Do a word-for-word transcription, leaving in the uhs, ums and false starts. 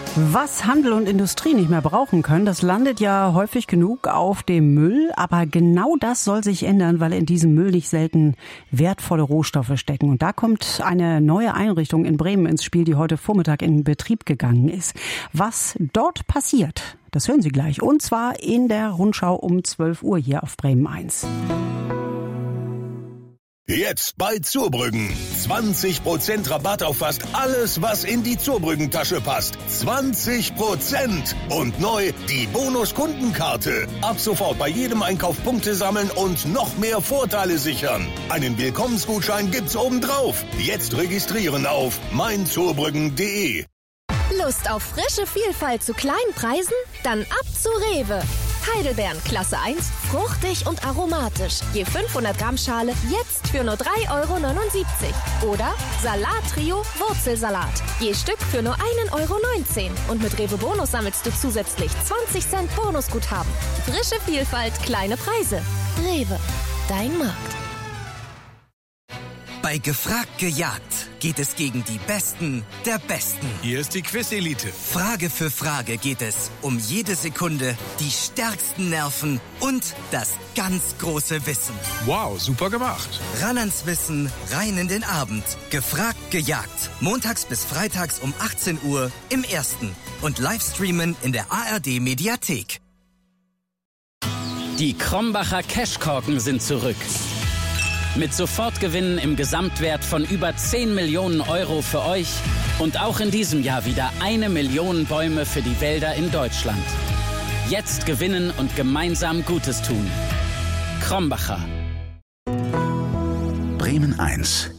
Was Handel und Industrie nicht mehr brauchen können, das landet ja häufig genug auf dem Müll. Aber genau das soll sich ändern, weil in diesem Müll nicht selten wertvolle Rohstoffe stecken. Und da kommt eine neue Einrichtung in Bremen ins Spiel, die heute Vormittag in Betrieb gegangen ist. Was dort passiert, das hören Sie gleich. Und zwar in der Rundschau um zwölf Uhr hier auf Bremen eins. Jetzt bei Zurbrüggen. zwanzig Prozent Rabatt auf fast alles, was in die Zurbrüggen-Tasche passt. zwanzig Prozent! Und neu die Bonus-Kundenkarte. Ab sofort bei jedem Einkauf Punkte sammeln und noch mehr Vorteile sichern. Einen Willkommensgutschein gibt's obendrauf. Jetzt registrieren auf mein zurbrüggen punkt de. Lust auf frische Vielfalt zu kleinen Preisen? Dann ab zu Rewe. Heidelbeeren Klasse eins, fruchtig und aromatisch. Je fünfhundert Gramm Schale jetzt für nur drei Euro neunundsiebzig. Oder Salat-Trio Wurzelsalat. Je Stück für nur ein Euro neunzehn. Und mit Rewe Bonus sammelst du zusätzlich zwanzig Cent Bonusguthaben. Frische Vielfalt, kleine Preise. Rewe, dein Markt. Bei Gefragt gejagt geht es gegen die Besten der Besten. Hier ist die Quiz-Elite. Frage für Frage geht es um jede Sekunde, die stärksten Nerven und das ganz große Wissen. Wow, super gemacht. Ran ans Wissen, rein in den Abend. Gefragt gejagt. Montags bis freitags um achtzehn Uhr im Ersten. Und Livestreamen in der A R D-Mediathek. Die Krombacher Cashkorken sind zurück. Mit Sofortgewinnen im Gesamtwert von über zehn Millionen Euro für euch und auch in diesem Jahr wieder eine Million Bäume für die Wälder in Deutschland. Jetzt gewinnen und gemeinsam Gutes tun. Krombacher. Bremen eins.